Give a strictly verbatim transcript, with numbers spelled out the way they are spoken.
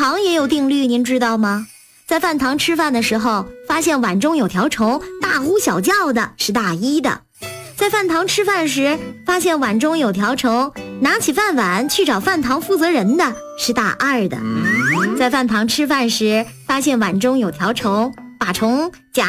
堂也有定律，您知道吗？在饭堂吃饭的时候，发现碗中有条虫，大呼小叫的是大一的；在饭堂吃饭时，发现碗中有条虫，拿起饭碗去找饭堂负责人的是大二的；在饭堂吃饭时，发现碗中有条虫，把虫夹